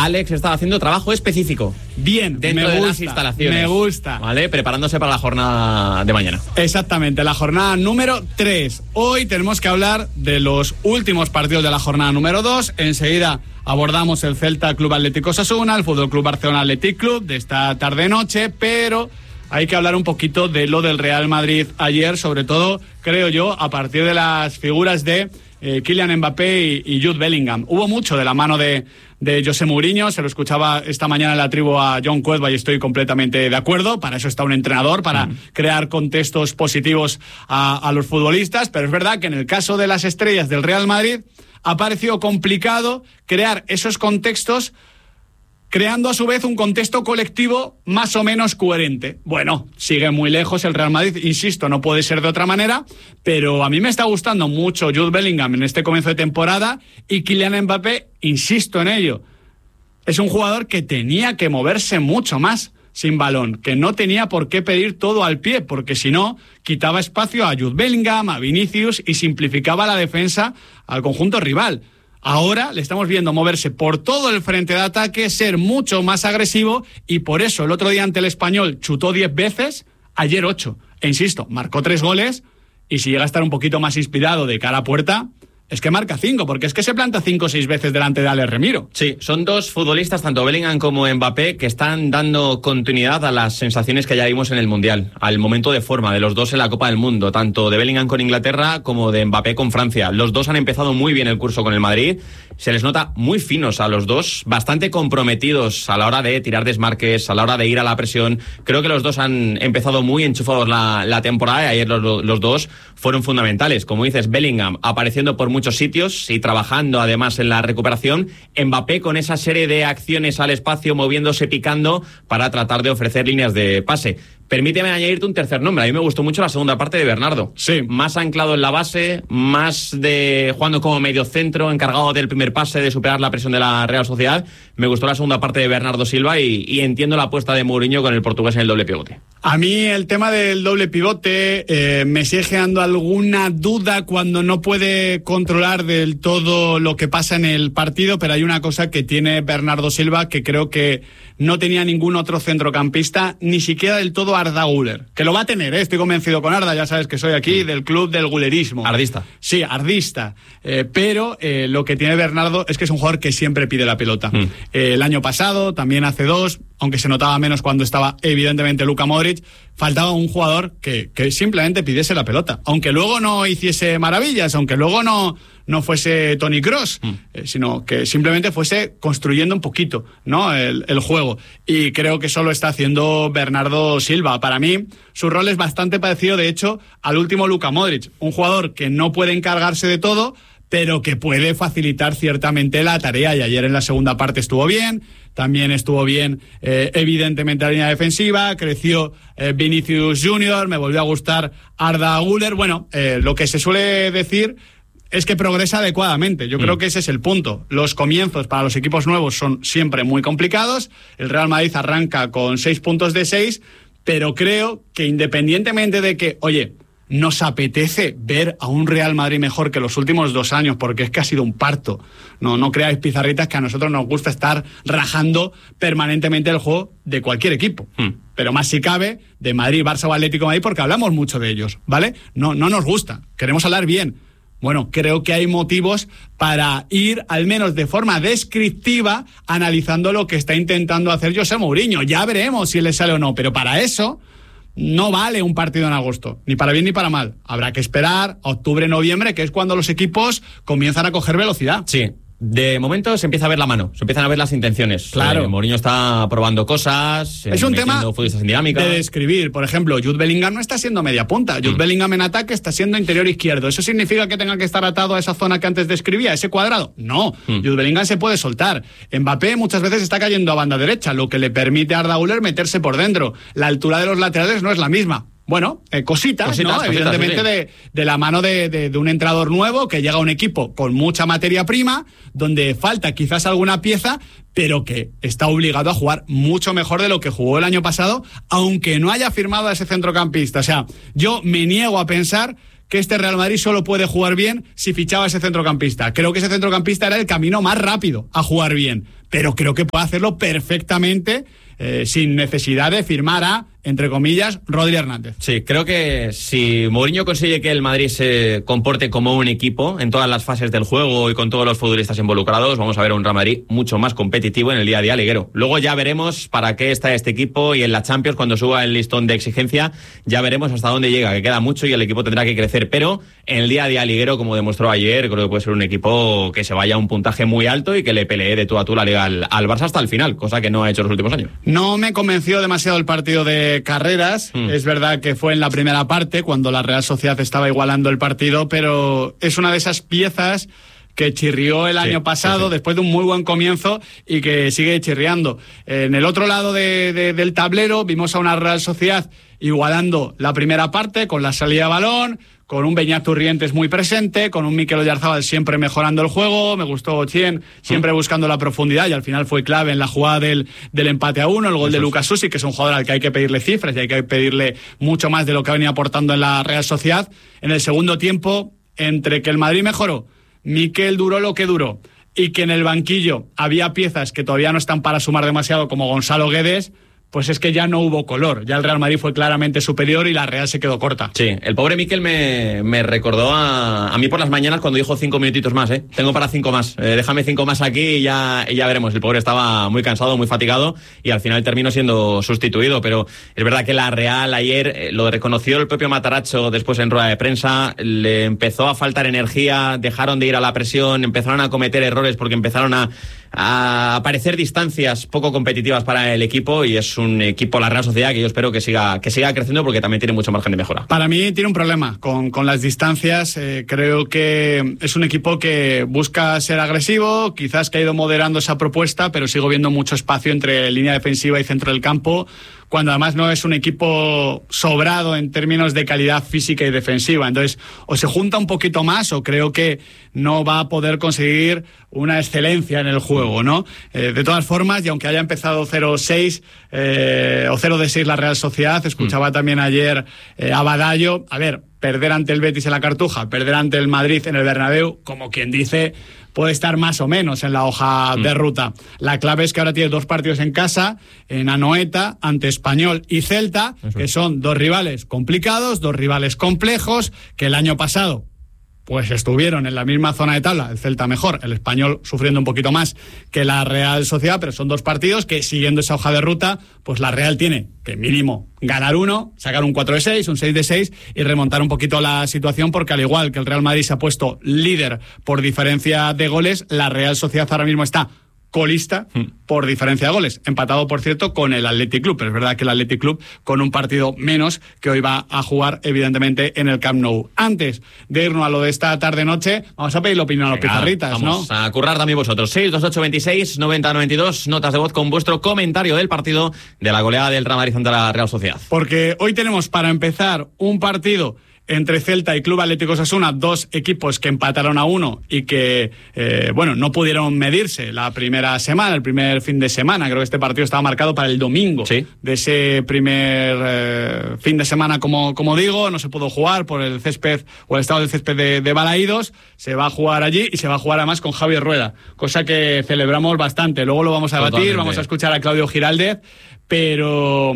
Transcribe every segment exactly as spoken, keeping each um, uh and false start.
Alex estaba haciendo trabajo específico. Bien, dentro me de gusta, las instalaciones. Me gusta. ¿Vale? Preparándose para la jornada de mañana. Exactamente, la jornada número tres. Hoy tenemos que hablar de los últimos partidos de la jornada número dos. Enseguida abordamos el Celta Club Atlético Osasuna, el Fútbol Club Barcelona Athletic Club de esta tarde-noche, pero hay que hablar un poquito de lo del Real Madrid ayer, sobre todo, creo yo, a partir de las figuras de eh, Kylian Mbappé y, y Jude Bellingham. Hubo mucho de la mano de, de José Mourinho, se lo escuchaba esta mañana en la tribu a John Cueva y estoy completamente de acuerdo. Para eso está un entrenador, para mm. crear contextos positivos a, a los futbolistas, pero es verdad que en el caso de las estrellas del Real Madrid ha parecido complicado crear esos contextos, creando a su vez un contexto colectivo más o menos coherente. Bueno, sigue muy lejos el Real Madrid, insisto, no puede ser de otra manera, pero a mí me está gustando mucho Jude Bellingham en este comienzo de temporada y Kylian Mbappé, insisto en ello, es un jugador que tenía que moverse mucho más sin balón, que no tenía por qué pedir todo al pie, porque si no, quitaba espacio a Jude Bellingham, a Vinicius y simplificaba la defensa al conjunto rival. Ahora le estamos viendo moverse por todo el frente de ataque, ser mucho más agresivo y por eso el otro día ante el Español chutó diez veces, ayer ocho. E insisto, marcó tres goles y si llega a estar un poquito más inspirado de cara a puerta, es que marca cinco, porque es que se planta cinco o seis veces delante de Alex Remiro. Sí, son dos futbolistas, tanto Bellingham como Mbappé, que están dando continuidad a las sensaciones que ya vimos en el Mundial, al momento de forma de los dos en la Copa del Mundo, tanto de Bellingham con Inglaterra como de Mbappé con Francia. Los dos han empezado muy bien el curso con el Madrid, se les nota muy finos a los dos, bastante comprometidos a la hora de tirar desmarques, a la hora de ir a la presión. Creo que los dos han empezado muy enchufados la, la temporada y ayer los, los dos fueron fundamentales. Como dices, Bellingham apareciendo por muchos sitios y trabajando además en la recuperación, Mbappé con esa serie de acciones al espacio, moviéndose, picando para tratar de ofrecer líneas de pase. Permíteme añadirte un tercer nombre. A mí me gustó mucho la segunda parte de Bernardo. Sí. Más anclado en la base, más de jugando como medio centro, encargado del primer pase, de superar la presión de la Real Sociedad. Me gustó la segunda parte de Bernardo Silva y, y entiendo la apuesta de Mourinho con el portugués en el doble pivote. A mí el tema del doble pivote eh, me sigue generando alguna duda cuando no puede controlar del todo lo que pasa en el partido, pero hay una cosa que tiene Bernardo Silva que creo que no tenía ningún otro centrocampista, ni siquiera del todo Arda Güler, que lo va a tener, ¿eh? Estoy convencido con Arda, ya sabes que soy aquí del club del gulerismo. Ardista. Sí, ardista, eh, pero eh, lo que tiene Bernardo es que es un jugador que siempre pide la pelota. Mm. Eh, el año pasado, también hace dos, aunque se notaba menos cuando estaba evidentemente Luka Modric, faltaba un jugador que, que simplemente pidiese la pelota, aunque luego no hiciese maravillas, aunque luego no, no fuese Toni Kroos, mm. eh, sino que simplemente fuese construyendo un poquito, ¿no? el, el juego, y creo que eso lo está haciendo Bernardo Silva. Para mí su rol es bastante parecido de hecho al último Luka Modric, un jugador que no puede encargarse de todo, pero que puede facilitar ciertamente la tarea, y ayer en la segunda parte estuvo bien, también estuvo bien eh, evidentemente la línea defensiva, creció eh, Vinicius Junior, me volvió a gustar Arda Güler. Bueno, eh, lo que se suele decir es que progresa adecuadamente. Yo mm. creo que ese es el punto. Los comienzos para los equipos nuevos son siempre muy complicados. El Real Madrid arranca con seis puntos de seis, pero creo que independientemente de que, oye, nos apetece ver a un Real Madrid mejor que los últimos dos años, porque es que ha sido un parto. No, no creáis pizarritas que a nosotros nos gusta estar rajando permanentemente el juego de cualquier equipo. Hmm. Pero más si cabe de Madrid, Barça o Atlético de Madrid, porque hablamos mucho de ellos, ¿vale? No, no nos gusta, queremos hablar bien. Bueno, creo que hay motivos para ir, al menos de forma descriptiva, analizando lo que está intentando hacer José Mourinho. Ya veremos si le sale o no, pero para eso no vale un partido en agosto, ni para bien ni para mal. Habrá que esperar a octubre, noviembre, que es cuando los equipos comienzan a coger velocidad. Sí. De momento se empieza a ver la mano, se empiezan a ver las intenciones. Claro. Eh, Mourinho está probando cosas. Es un tema en dinámica. de describir. Por ejemplo, Jude Bellingham no está siendo media punta. Jude mm. Bellingham en ataque está siendo interior izquierdo. ¿Eso significa que tenga que estar atado a esa zona que antes describía, ese cuadrado? No. Mm. Jude Bellingham se puede soltar. Mbappé muchas veces está cayendo a banda derecha, lo que le permite a Arda Güler meterse por dentro. La altura de los laterales no es la misma. Bueno, eh, cositas, cositas, ¿no? Cositas, evidentemente sí, sí. De, de la mano de, de, de un entrenador nuevo que llega a un equipo con mucha materia prima, donde falta quizás alguna pieza, pero que está obligado a jugar mucho mejor de lo que jugó el año pasado, aunque no haya firmado a ese centrocampista. O sea, yo me niego a pensar que este Real Madrid solo puede jugar bien si fichaba ese centrocampista. Creo que ese centrocampista era el camino más rápido a jugar bien, pero creo que puede hacerlo perfectamente eh, sin necesidad de firmar a, entre comillas, Rodri Hernández. Sí, creo que si Mourinho consigue que el Madrid se comporte como un equipo en todas las fases del juego y con todos los futbolistas involucrados, vamos a ver un Real Madrid mucho más competitivo en el día a día liguero. Luego ya veremos para qué está este equipo y en la Champions, cuando suba el listón de exigencia, ya veremos hasta dónde llega, que queda mucho y el equipo tendrá que crecer. Pero en el día a día liguero, como demostró ayer, creo que puede ser un equipo que se vaya a un puntaje muy alto y que le pelee de tú a tú la liga al, al Barça hasta el final, cosa que no ha hecho en los últimos años. No me convenció demasiado el partido de Carreras. Mm. Es verdad que fue en la primera parte, cuando la Real Sociedad estaba igualando el partido, pero es una de esas piezas que chirrió el sí, año pasado, sí, sí. después de un muy buen comienzo, y que sigue chirriando. En el otro lado de, de, del tablero vimos a una Real Sociedad igualando la primera parte con la salida de balón, con un Beñat Turrientes muy presente, con un Mikel Oyarzabal siempre mejorando el juego. Me gustó Chien, siempre buscando la profundidad, y al final fue clave en la jugada del, del empate a uno, el gol Eso de Lucas Susi, que es un jugador al que hay que pedirle cifras y hay que pedirle mucho más de lo que ha venido aportando en la Real Sociedad. En el segundo tiempo, entre que el Madrid mejoró, Mikel duró lo que duró, y que en el banquillo había piezas que todavía no están para sumar demasiado, como Gonzalo Guedes, pues es que ya no hubo color. Ya el Real Madrid fue claramente superior y la Real se quedó corta. Sí, el pobre Mikel me, me recordó a, a mí por las mañanas cuando dijo cinco minutitos más, ¿eh? Tengo para cinco más. Eh, déjame cinco más aquí y ya, y ya veremos. El pobre estaba muy cansado, muy fatigado, y al final terminó siendo sustituido. Pero es verdad que la Real ayer, eh, lo reconoció el propio Matarazzo después en rueda de prensa, le empezó a faltar energía, dejaron de ir a la presión, empezaron a cometer errores porque empezaron a, a aparecer distancias poco competitivas para el equipo, y es un equipo, la Real Sociedad, que yo espero que siga que siga creciendo, porque también tiene mucho margen de mejora. Para mí tiene un problema con, con las distancias. Eh, creo que es un equipo que busca ser agresivo, quizás que ha ido moderando esa propuesta, pero sigo viendo mucho espacio entre línea defensiva y centro del campo, cuando además no es un equipo sobrado en términos de calidad física y defensiva. Entonces, o se junta un poquito más, o creo que no va a poder conseguir una excelencia en el juego, ¿no? Eh, de todas formas, y aunque haya empezado cero seis eh, o cero de seis la Real Sociedad, escuchaba mm. también ayer eh, a Badallo, a ver, perder ante el Betis en la Cartuja, perder ante el Madrid en el Bernabéu, como quien dice, puede estar más o menos en la hoja mm. de ruta. La clave es que ahora tiene dos partidos en casa, en Anoeta, ante Español y Celta, Eso. que son dos rivales complicados, dos rivales complejos, que el año pasado pues estuvieron en la misma zona de tabla, el Celta mejor, el Español sufriendo un poquito más que la Real Sociedad, pero son dos partidos que, siguiendo esa hoja de ruta, pues la Real tiene que mínimo ganar uno, sacar un cuatro de seis, un seis de seis y remontar un poquito la situación, porque al igual que el Real Madrid se ha puesto líder por diferencia de goles, la Real Sociedad ahora mismo está colista por diferencia de goles, empatado por cierto con el Athletic Club, pero es verdad que el Athletic Club con un partido menos, que hoy va a jugar evidentemente en el Camp Nou. Antes de irnos a lo de esta tarde-noche, vamos a pedir la opinión a los Venga, pizarritas, vamos ¿no? a currar también vosotros. seis dos ocho veintiséis noventa noventa y dos, notas de voz con vuestro comentario del partido, de la goleada del Real Madrid ante la Real Sociedad. Porque hoy tenemos para empezar un partido entre Celta y Club Atlético Osasuna, dos equipos que empataron a uno y que, eh, bueno, no pudieron medirse la primera semana, el primer fin de semana. Creo que este partido estaba marcado para el domingo ¿Sí? de ese primer eh, fin de semana, como, como digo. No se pudo jugar por el césped o el estado del césped de, de Balaídos. Se va a jugar allí y se va a jugar además con Javier Rueda, cosa que celebramos bastante. Luego lo vamos a debatir, Totalmente. Vamos a escuchar a Claudio Giraldez, pero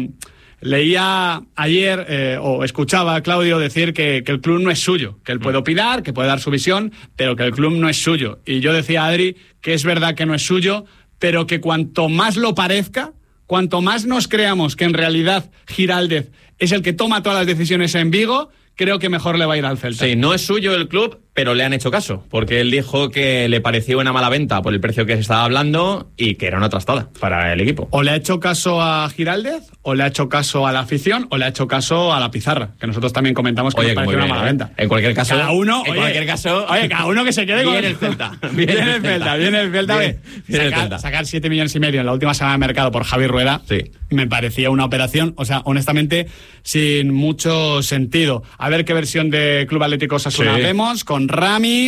leía ayer, eh, o escuchaba a Claudio decir que, que el club no es suyo, que él puede opinar, que puede dar su visión, pero que el club no es suyo. Y yo decía a Adri que es verdad que no es suyo, pero que cuanto más lo parezca, cuanto más nos creamos que en realidad Giraldez es el que toma todas las decisiones en Vigo, creo que mejor le va a ir al Celta. Sí, no es suyo el club, pero le han hecho caso, porque él dijo que le pareció una mala venta por el precio que se estaba hablando y que era una trastada para el equipo. O le ha hecho caso a Giraldez, o le ha hecho caso a la afición, o le ha hecho caso a la pizarra, que nosotros también comentamos que oye, nos pareció bien, una mala ¿eh? venta. En cualquier caso, cada uno, en oye, cualquier caso, oye, cada uno que se quede con bien el Celta. Viene el Celta, viene el Celta. Bien, bien sacar, el Celta. sacar siete millones y medio en la última semana de mercado por Javi Rueda, sí. me parecía una operación, o sea, honestamente, sin mucho sentido. A ver qué versión de Club Atlético Osasuna sí. vemos, con Ramis,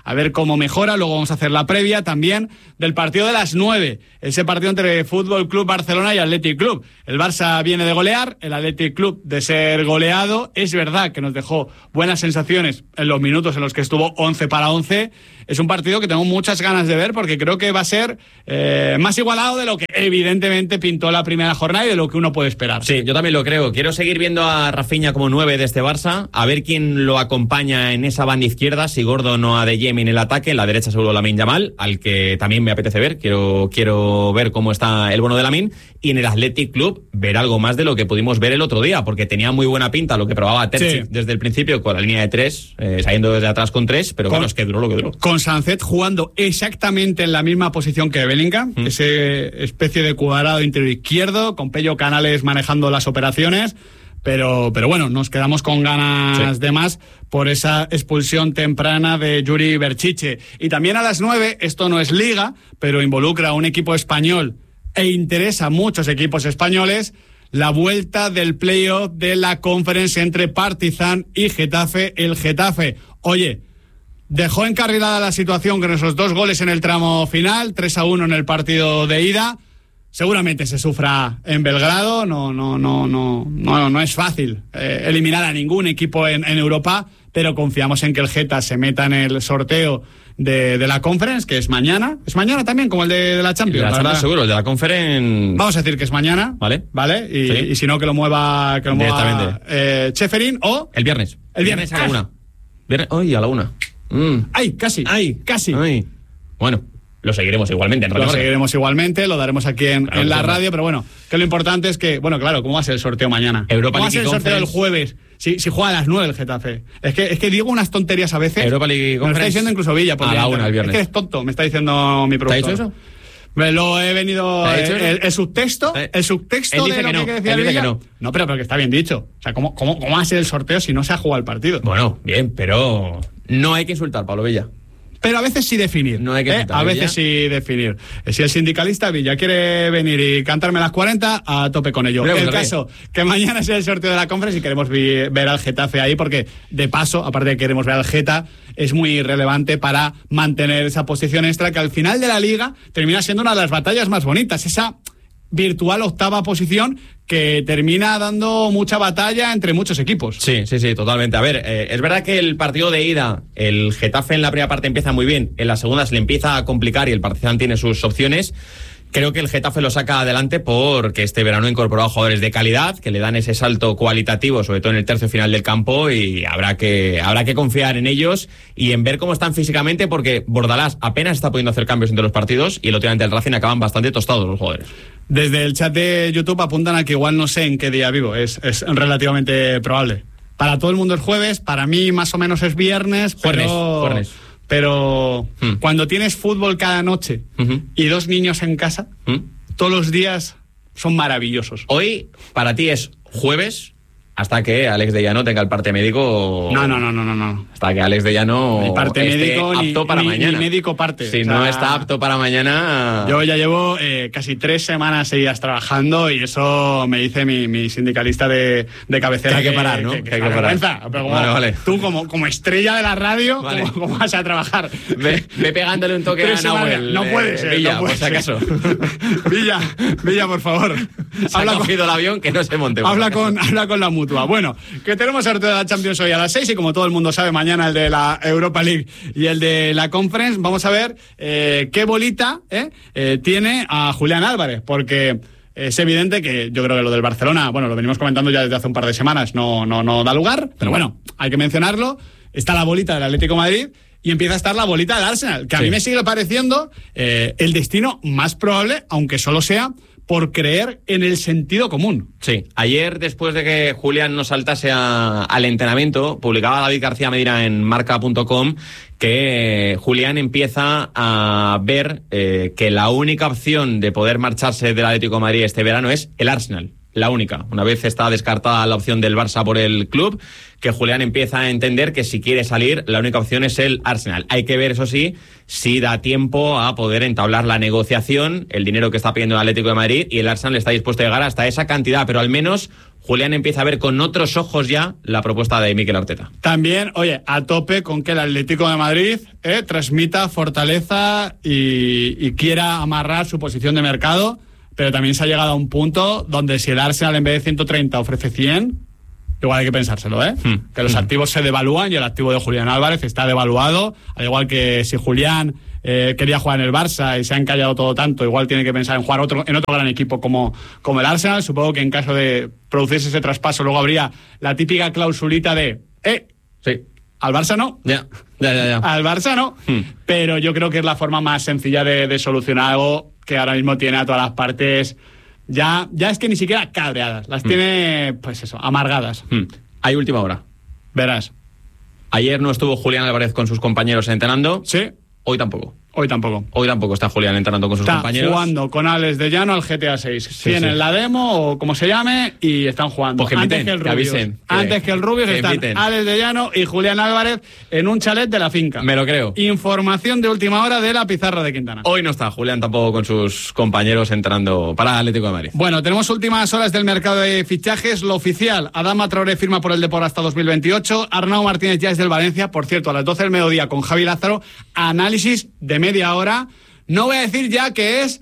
a ver cómo mejora. Luego vamos a hacer la previa también del partido de las nueve, ese partido entre Fútbol Club Barcelona y Athletic Club. El Barça viene de golear, el Athletic Club de ser goleado. Es verdad que nos dejó buenas sensaciones en los minutos en los que estuvo once para once. Es un partido que tengo muchas ganas de ver porque creo que va a ser eh, más igualado de lo que evidentemente pintó la primera jornada y de lo que uno puede esperar. Sí, yo también lo creo. Quiero seguir viendo a Rafinha como nueve de este Barça, a ver quién lo acompaña en esa banda izquierda, si Gordon o Adeyemi en el ataque, en la derecha seguro Lamine Yamal, al que también me apetece ver. Quiero, quiero ver cómo está el bono de Lamine. Y en el Athletic Club ver algo más de lo que pudimos ver el otro día, porque tenía muy buena pinta lo que probaba Terzic sí. desde el principio con la línea de tres, eh, saliendo desde atrás con tres, pero con, bueno, es que duró lo que duró. Con Sancet jugando exactamente en la misma posición que Bellingham, mm. ese especie de cuadrado interior izquierdo, con Pello Canales manejando las operaciones. Pero, pero bueno, nos quedamos con ganas sí. de más por esa expulsión temprana de Yuri Berchiche. Y también a las nueve, esto no es liga, pero involucra a un equipo español e interesa a muchos equipos españoles, la vuelta del playoff de la Conference entre Partizan y Getafe. El Getafe, oye, dejó encarrilada la situación con esos dos goles en el tramo final, tres a uno en el partido de ida. Seguramente se sufra en Belgrado, no, no, no, no, no, no es fácil eh, eliminar a ningún equipo en, en Europa, pero confiamos en que el Geta se meta en el sorteo de, de la Conference, que es mañana. ¿Es mañana también, como el de, de la Champions? De la Champions seguro, el de la Conference... Vamos a decir que es mañana, ¿vale? ¿Vale? Y, sí. y si no, que lo mueva, que lo mueva eh, Cheferín o... El viernes. El viernes, viernes a la una. Viernes, hoy a la una. Mm. ¡Ay, casi! ¡Ay! ¡Casi! Ay. Bueno... Lo seguiremos igualmente. Lo seguiremos igualmente, lo daremos aquí en, claro, en la radio, pero bueno, que lo importante es que, bueno, claro, ¿cómo va a ser el sorteo mañana? Europa ¿Cómo va a ser el sorteo Conference? el jueves? Si, si juega a las nueve el Getafe. Es que, es que digo unas tonterías a veces. Europa League Conference. Me lo está diciendo incluso Villa. A la una el viernes. Es que eres tonto, me está diciendo mi profesor. ¿Te ha dicho eso? Me lo he venido... ¿Te ha dicho el, eso? el, el subtexto, el subtexto de lo que, no, que decía él dice Villa. que no. No, pero porque está bien dicho. O sea, ¿cómo, cómo, ¿cómo va a ser el sorteo si no se ha jugado el partido? Bueno, bien, pero no hay que insultar, Pablo Villa. Pero a veces sí definir. No hay que ¿eh? A veces Villa. sí definir. Si el sindicalista Villa quiere venir y cantarme las cuarenta, a tope con ello. Pero, el pero, caso, que mañana sea el sorteo de la Conference y queremos vi, ver al Getafe ahí, porque de paso, aparte de que queremos ver al Geta, es muy relevante para mantener esa posición extra que al final de la Liga termina siendo una de las batallas más bonitas. Esa virtual octava posición que termina dando mucha batalla entre muchos equipos. Sí, sí, sí, totalmente. A ver, eh, es verdad que el partido de ida, el Getafe en la primera parte empieza muy bien, en la segunda se le empieza a complicar y el Partizan tiene sus opciones. Creo que el Getafe lo saca adelante porque este verano ha incorporado jugadores de calidad que le dan ese salto cualitativo, sobre todo en el tercio final del campo, y habrá que, habrá que confiar en ellos y en ver cómo están físicamente, porque Bordalás apenas está pudiendo hacer cambios entre los partidos y el otro día ante el Racing acaban bastante tostados los jugadores. Desde el chat de YouTube apuntan a que igual no sé en qué día vivo, es, es relativamente probable. Para todo el mundo es jueves, para mí más o menos es viernes, Jueves, pero... jueves. Pero hmm. cuando tienes fútbol cada noche uh-huh. y dos niños en casa, uh-huh. todos los días son maravillosos. Hoy para ti es jueves hasta que Alex de Llano tenga el parte médico. No, no, no, no, no, no. Hasta que Alex de Llano el parte esté médico, apto ni, para ni, mañana. Ni médico parte. Si o sea, no está apto para mañana. Yo ya llevo eh, casi tres semanas seguidas trabajando y eso me dice mi, mi sindicalista de, de cabecera. Que hay que parar, ¿no? Que, que, que hay que que parar. Pero como, vale, vale. Tú, como, como estrella de la radio, vale. ¿cómo, ¿cómo vas a trabajar? Ve, ve pegándole un toque a Nahuel. No eh, puede ser. Villa, no puede por si acaso. Villa, Villa, por favor. Se habla ha cogido con, el avión, que no se monte. Habla con, habla con la mutua. Bueno, que tenemos sorteo de la Champions hoy a las seis y como todo el mundo sabe, mañana el de la Europa League y el de la Conference. Vamos a ver eh, qué bolita eh, eh, tiene a Julián Álvarez, porque es evidente que yo creo que lo del Barcelona, bueno, lo venimos comentando ya desde hace un par de semanas, no, no, no da lugar, pero bueno, hay que mencionarlo. Está la bolita del Atlético de Madrid y empieza a estar la bolita del Arsenal, que a sí. mí me sigue pareciendo eh, el destino más probable, aunque solo sea por creer en el sentido común. Sí, ayer después de que Julián nos saltase a, al entrenamiento, publicaba David García Medina en marca punto com que eh, Julián empieza a ver eh, que la única opción de poder marcharse del Atlético de Madrid este verano es el Arsenal. la única. Una vez está descartada la opción del Barça por el club, que Julián empieza a entender que si quiere salir, la única opción es el Arsenal. Hay que ver, eso sí, si da tiempo a poder entablar la negociación, el dinero que está pidiendo el Atlético de Madrid, y el Arsenal está dispuesto a llegar hasta esa cantidad, pero al menos Julián empieza a ver con otros ojos ya la propuesta de Mikel Arteta. También, oye, a tope con que el Atlético de Madrid eh, transmita fortaleza y, y quiera amarrar su posición de mercado, pero también se ha llegado a un punto donde si el Arsenal en vez de ciento treinta ofrece cien, igual hay que pensárselo, ¿eh? Hmm. Que los hmm. activos se devalúan y el activo de Julián Álvarez está devaluado, al igual que si Julián eh, quería jugar en el Barça y se ha encallado todo tanto, igual tiene que pensar en jugar otro, en otro gran equipo como, como el Arsenal. Supongo que en caso de producirse ese traspaso luego habría la típica clausulita de eh, sí. al Barça no, ya, ya, ya, ya. al Barça no, hmm. pero yo creo que es la forma más sencilla de, de solucionar algo que ahora mismo tiene a todas las partes ya, ya es que ni siquiera cabreadas, las hmm. tiene, pues eso, amargadas. Hmm. Hay última hora. Verás. Ayer no estuvo Julián Álvarez con sus compañeros entrenando. Sí. Hoy tampoco. Hoy tampoco. Hoy tampoco está Julián entrenando con sus está compañeros. Está jugando con Alex de Llano al G T A seis. Sí, Tienen sí. la demo o como se llame y están jugando. Pues que antes inviten, que el que Rubius. avisen. Antes que el Rubius que están inviten. Alex de Llano y Julián Álvarez en un chalet de la finca. Me lo creo. Información de última hora de la pizarra de Quintana. Hoy no está Julián tampoco con sus compañeros entrenando para Atlético de Madrid. Bueno, tenemos últimas horas del mercado de fichajes. Lo oficial, Adama Traoré firma por el Depor hasta dos mil veintiocho. Arnau Martínez ya es del Valencia. Por cierto, a las doce del mediodía con Javi Lázaro. Análisis de media hora. No voy a decir ya que es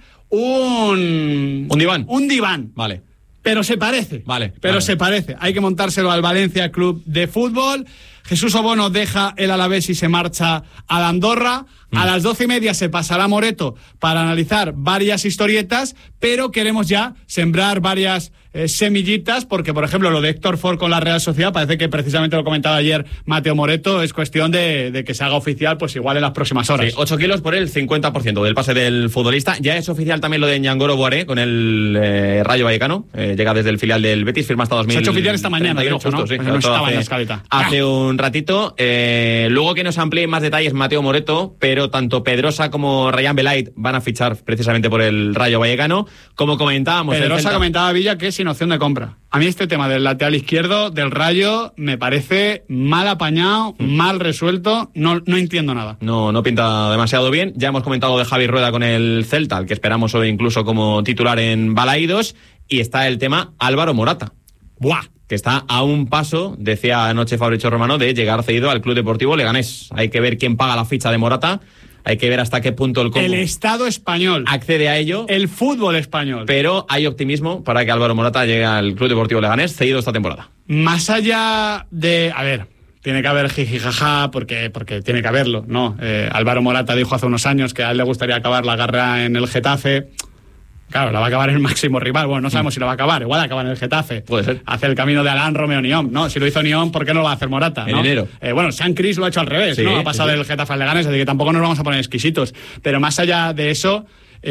un... Un diván. Un diván. Vale. Pero se parece. Vale. Pero vale. se parece. Hay que montárselo al Valencia Club de Fútbol. Jesús Obono deja el Alavés y se marcha a la Andorra. Mm. A las doce y media se pasará a Moreto para analizar varias historietas, pero queremos ya sembrar varias eh, semillitas, porque, por ejemplo, lo de Héctor Ford con la Real Sociedad, parece que precisamente lo comentaba ayer Mateo Moreto, es cuestión de, de que se haga oficial, pues igual en las próximas horas. Sí, ocho kilos por el cincuenta por ciento del pase del futbolista. Ya es oficial también lo de Ñangoro Boaré con el eh, Rayo Vallecano. Eh, llega desde el filial del Betis, firma hasta dos mil. Se ha hecho oficial esta mañana, de hecho, justo, ¿no? Sí, Pues no estaba hace, en la escaleta. Hace ah. un ratito. Eh, luego que nos amplíe más detalles Mateo Moreto, pero tanto Pedrosa como Ryan Belait van a fichar precisamente por el Rayo Vallecano. Como comentábamos... Pedrosa comentaba Villa que es sin opción de compra. A mí este tema del lateral izquierdo del Rayo me parece mal apañado, mm. mal resuelto, no, no entiendo nada. No, no pinta demasiado bien. Ya hemos comentado de Javi Rueda con el Celta, al que esperamos hoy incluso como titular en Balaídos, y está el tema Álvaro Morata. ¡Buah! Que está a un paso, decía anoche Fabricio Romano, de llegar cedido al Club Deportivo Leganés. Hay que ver quién paga la ficha de Morata. Hay que ver hasta qué punto el Congo el Estado español accede a ello. El fútbol español. Pero hay optimismo para que Álvaro Morata llegue al Club Deportivo Leganés cedido esta temporada. Más allá de... A ver, tiene que haber jijijaja porque, porque tiene que haberlo, ¿no? Eh, Álvaro Morata dijo hace unos años que a él le gustaría acabar la carrera en el Getafe. Claro, la va a acabar el máximo rival. Bueno, no sabemos mm. si la va a acabar. Igual acaba en el Getafe. Puede ser. Hace el camino de Alain Romeo Niom, ¿no? Si lo hizo Niom, ¿por qué no lo va a hacer Morata? En ¿no? enero. Eh, bueno, Sean Chris lo ha hecho al revés, sí, ¿no? Ha pasado sí, sí. del Getafe al Leganés, así que tampoco nos vamos a poner exquisitos. Pero más allá de eso,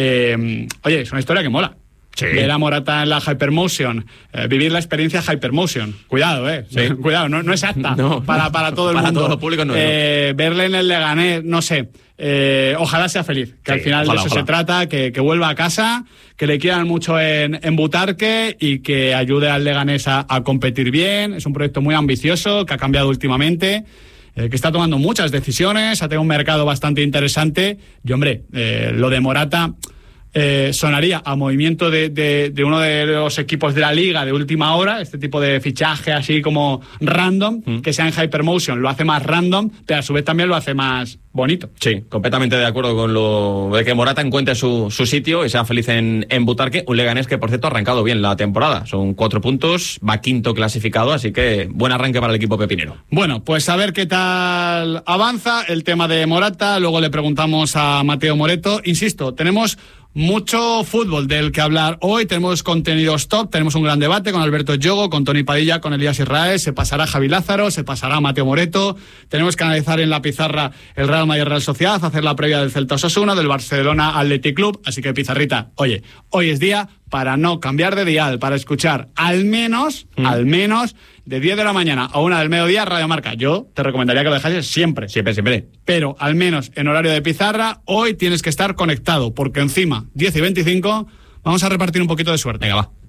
eh, oye, es una historia que mola. Sí. Ver a Morata en la Hypermotion, eh, vivir la experiencia Hypermotion. Cuidado, eh. Sí. Cuidado, no, no es apta no. para, para todo el para mundo. Para todo el público no es. Eh, no. Verle en el Leganés, no sé. Eh, ojalá sea feliz, que sí, al final ojalá, de eso ojalá. se trata, que, que vuelva a casa, que le quieran mucho en, en Butarque y que ayude al Leganés a, a competir bien. Es un proyecto muy ambicioso, que ha cambiado últimamente, eh, que está tomando muchas decisiones, ha tenido un mercado bastante interesante. Y hombre, eh, lo de Morata... Eh, sonaría a movimiento de, de, de uno de los equipos de la liga de última hora, este tipo de fichaje así como random, mm. que sea en Hypermotion, lo hace más random, pero a su vez también lo hace más bonito. Sí, completamente de acuerdo con lo de que Morata encuentre su, su sitio y sea feliz en, en Butarque, un Leganés que por cierto ha arrancado bien la temporada, son cuatro puntos, va quinto clasificado, así que buen arranque para el equipo pepinero. Bueno, pues a ver qué tal avanza el tema de Morata, luego le preguntamos a Mateo Moreto, insisto, tenemos mucho fútbol del que hablar hoy, tenemos contenidos top, tenemos un gran debate con Alberto Yogo, con Tony Padilla, con Elías Israel, se pasará Javi Lázaro, se pasará Mateo Moreto, tenemos que analizar en la pizarra el Real Madrid Real Sociedad, hacer la previa del Celta Osasuna, del Barcelona Athletic Club, así que pizarrita, oye, hoy es día para no cambiar de dial, para escuchar al menos, mm. al menos de diez de la mañana a una del mediodía Radio Marca. Yo te recomendaría que lo dejases siempre. Siempre, siempre. Pero al menos en horario de pizarra, hoy tienes que estar conectado, porque encima, diez y veinticinco, vamos a repartir un poquito de suerte. Venga, va.